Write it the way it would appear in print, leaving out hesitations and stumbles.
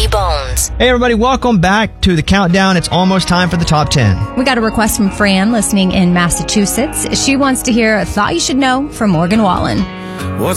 Bones. Hey everybody, welcome back to the countdown. It's almost time for the top 10. We got a request from Fran listening in Massachusetts. She wants to hear a Thought You Should Know from Morgan Wallen. What's